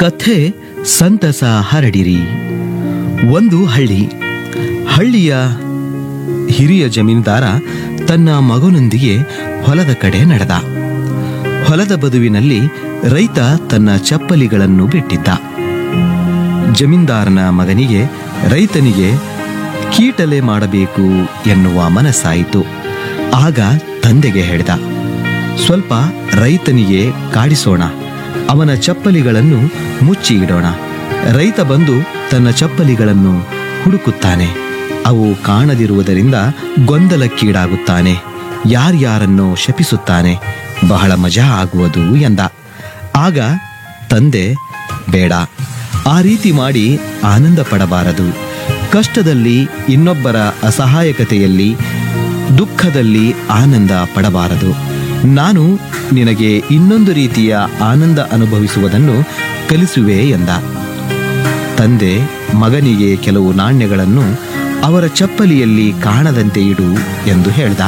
ಕಥೆ ಸಂತಸ ಹರಡಿರಿ. ಒಂದು ಹಳ್ಳಿಯ ಹಿರಿಯ ಜಮೀನ್ದಾರ ತನ್ನ ಮಗನೊಂದಿಗೆ ಹೊಲದ ಕಡೆ ನಡೆದ. ಹೊಲದ ಬದುವಿನಲ್ಲಿ ರೈತ ತನ್ನ ಚಪ್ಪಲಿಗಳನ್ನು ಬಿಟ್ಟಿದ್ದ. ಜಮೀನ್ದಾರನ ಮಗನಿಗೆ ರೈತನಿಗೆ ಕೀಟಲೆ ಮಾಡಬೇಕು ಎನ್ನುವ ಮನಸ್ಸಾಯಿತು. ಆಗ ತಂದೆಗೆ ಹೇಳಿದ, ಸ್ವಲ್ಪ ರೈತನಿಗೆ ಕಾಡಿಸೋಣ, ಅವನ ಚಪ್ಪಲಿಗಳನ್ನು ಮುಚ್ಚಿ ಇಡೋಣ. ರೈತ ಬಂದು ತನ್ನ ಚಪ್ಪಲಿಗಳನ್ನು ಹುಡುಕುತ್ತಾನೆ. ಅವು ಕಾಣದಿರುವುದರಿಂದ ಗೊಂದಲಕ್ಕೀಡಾಗುತ್ತಾನೆ. ಯಾರ್ಯಾರನ್ನೋ ಶಪಿಸುತ್ತಾನೆ. ಬಹಳ ಮಜಾ ಆಗುವುದು ಎಂದ. ಆಗ ತಂದೆ, ಬೇಡ, ಆ ರೀತಿ ಮಾಡಿ ಆನಂದ ಪಡಬಾರದು. ಕಷ್ಟದಲ್ಲಿ ಇನ್ನೊಬ್ಬರ ಅಸಹಾಯಕತೆಯಲ್ಲಿ ದುಃಖದಲ್ಲಿ ಆನಂದ ಪಡಬಾರದು. ನಾನು ನಿನಗೆ ಇನ್ನೊಂದು ರೀತಿಯ ಆನಂದ ಅನುಭವಿಸುವುದನ್ನು ಕಲಿಸುವೆ ಎಂದ. ತಂದೆ ಮಗನಿಗೆ ಕೆಲವು ನಾಣ್ಯಗಳನ್ನು ಅವರ ಚಪ್ಪಲಿಯಲ್ಲಿ ಕಾಣದಂತೆ ಇಡು ಎಂದು ಹೇಳ್ದ.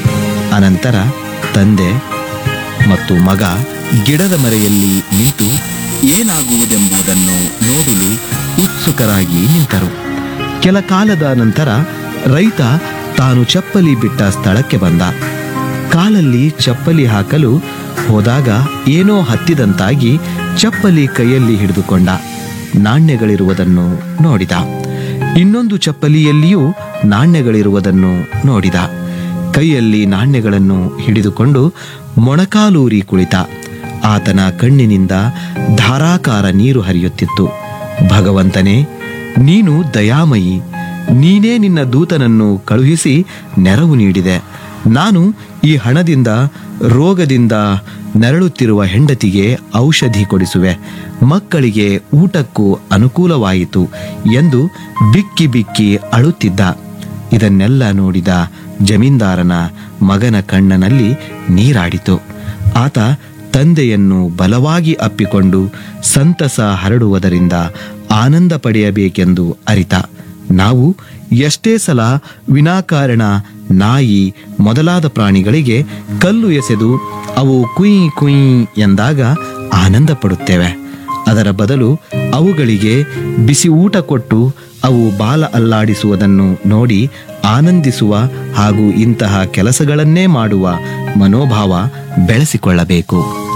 ಅನಂತರ ತಂದೆ ಮತ್ತು ಮಗ ಗಿಡದ ಮರೆಯಲ್ಲಿ ನಿಂತು ಏನಾಗುವುದೆಂಬುದನ್ನು ನೋಡಲು ಉತ್ಸುಕರಾಗಿ ನಿಂತರು. ಕೆಲ ಕಾಲದ ನಂತರ ರೈತ ತಾನು ಚಪ್ಪಲಿ ಬಿಟ್ಟ ಸ್ಥಳಕ್ಕೆ ಬಂದ. ಕಾಲಲ್ಲಿ ಚಪ್ಪಲಿ ಹಾಕಲು ಹೋದಾಗ ಏನೋ ಹತ್ತಿದಂತಾಗಿ ಚಪ್ಪಲಿ ಕೈಯಲ್ಲಿ ಹಿಡಿದುಕೊಂಡ. ನಾಣ್ಯಗಳಿರುವುದನ್ನು ನೋಡಿದ. ಇನ್ನೊಂದು ಚಪ್ಪಲಿಯಲ್ಲಿಯೂ ನಾಣ್ಯಗಳಿರುವುದನ್ನು ನೋಡಿದ. ಕೈಯಲ್ಲಿ ನಾಣ್ಯಗಳನ್ನು ಹಿಡಿದುಕೊಂಡು ಮೊಣಕಾಲೂರಿ ಕುಳಿತ. ಆತನ ಕಣ್ಣಿನಿಂದ ಧಾರಾಕಾರ ನೀರು ಹರಿಯುತ್ತಿತ್ತು. ಭಗವಂತನೇ, ನೀನು ದಯಾಮಯಿ. ನೀನೇ ನಿನ್ನ ದೂತನನ್ನು ಕಳುಹಿಸಿ ನೆರವು ನೀಡಿದೆ. ನಾನು ಈ ಹಣದಿಂದ ರೋಗದಿಂದ ನರಳುತ್ತಿರುವ ಹೆಂಡತಿಗೆ ಔಷಧಿ ಕೊಡಿಸುವೆ. ಮಕ್ಕಳಿಗೆ ಊಟಕ್ಕೂ ಅನುಕೂಲವಾಯಿತು ಎಂದು ಬಿಕ್ಕಿ ಬಿಕ್ಕಿ ಅಳುತ್ತಿದ್ದ. ಇದನ್ನೆಲ್ಲ ನೋಡಿದ ಜಮೀನ್ದಾರನ ಮಗನ ಕಣ್ಣನಲ್ಲಿ ನೀರಾಡಿತು. ಆತ ತಂದೆಯನ್ನು ಬಲವಾಗಿ ಅಪ್ಪಿಕೊಂಡು ಸಂತಸ ಹರಡುವುದರಿಂದ ಆನಂದ ಪಡೆಯಬೇಕೆಂದು ಅರಿತ. ನಾವು ಎಷ್ಟೇ ಸಲ ವಿನಾಕಾರಣ ನಾಯಿ ಮೊದಲಾದ ಪ್ರಾಣಿಗಳಿಗೆ ಕಲ್ಲು ಎಸೆದು ಅವು ಕುಯ್ ಕುಯ್ ಎಂದಾಗ ಆನಂದ ಪಡುತ್ತೇವೆ. ಅದರ ಬದಲು ಅವುಗಳಿಗೆ ಬಿಸಿ ಊಟ ಕೊಟ್ಟು ಅವು ಬಾಲ ಅಲ್ಲಾಡಿಸುವುದನ್ನು ನೋಡಿ ಆನಂದಿಸುವ ಹಾಗೂ ಇಂತಹ ಕೆಲಸಗಳನ್ನೇ ಮಾಡುವ ಮನೋಭಾವ ಬೆಳೆಸಿಕೊಳ್ಳಬೇಕು.